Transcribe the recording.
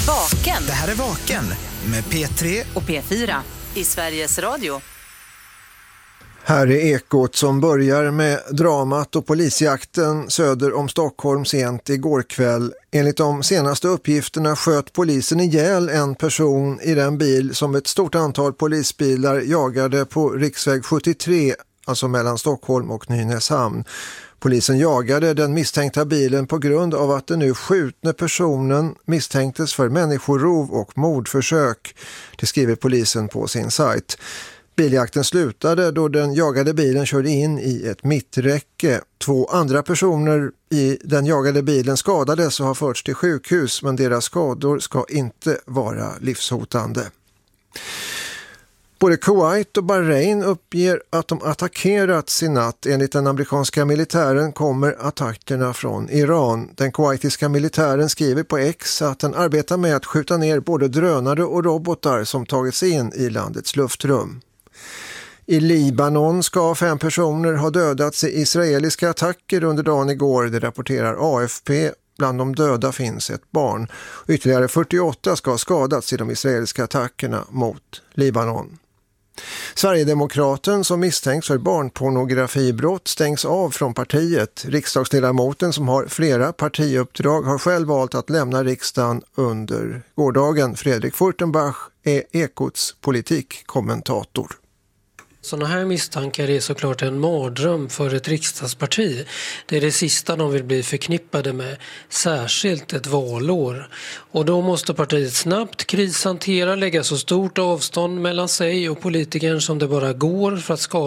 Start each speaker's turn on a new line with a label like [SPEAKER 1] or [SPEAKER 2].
[SPEAKER 1] Vaken.
[SPEAKER 2] Det här är Vaken med P3
[SPEAKER 1] och P4 i Sveriges Radio.
[SPEAKER 3] Här är Ekot som börjar med dramat och polisjakten söder om Stockholm sent igår kväll. Enligt de senaste uppgifterna sköt polisen ihjäl en person i den bil som ett stort antal polisbilar jagade på riksväg 73, alltså mellan Stockholm och Nynäshamn. Polisen jagade den misstänkta bilen på grund av att den nu skjutne personen misstänktes för människorov och mordförsök. Det skriver polisen på sin sajt. Biljakten slutade då den jagade bilen körde in i ett mitträcke. 2 andra personer i den jagade bilen skadades och har förts till sjukhus, men deras skador ska inte vara livshotande. Både Kuwait och Bahrain uppger att de attackerats i natt. Enligt den amerikanska militären kommer attackerna från Iran. Den kuwaitiska militären skriver på X att den arbetar med att skjuta ner både drönare och robotar som tagit sig in i landets luftrum. I Libanon ska 5 personer ha dödats i israeliska attacker under dagen igår, det rapporterar AFP. Bland de döda finns ett barn. Ytterligare 48 ska ha skadats i de israeliska attackerna mot Libanon. Sverigedemokraten som misstänks för barnpornografibrott stängs av från partiet. Riksdagsledamoten som har flera partiuppdrag har själv valt att lämna riksdagen under gårdagen. Fredrik Furtenbach är Ekots politikkommentator.
[SPEAKER 4] Sådana här misstankar är såklart en mardröm för ett riksdagsparti. Det är det sista de vill bli förknippade med, särskilt ett valår. Och då måste partiet snabbt krishantera, lägga så stort avstånd mellan sig och politikern som det bara går för att skada